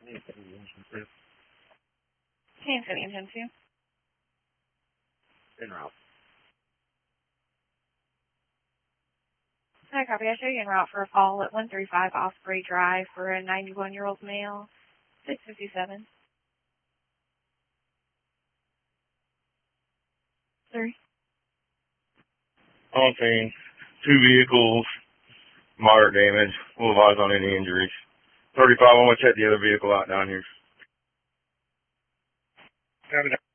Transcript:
Kansas City, 10-2. En route. Hi, copy. I show you en route for a call at 135 Osprey Drive for a 91-year-old male, 657. 3. On scene. 2 vehicles, moderate damage. We'll advise on any injuries. 35, I'm going to check the other vehicle out down here. Copy that.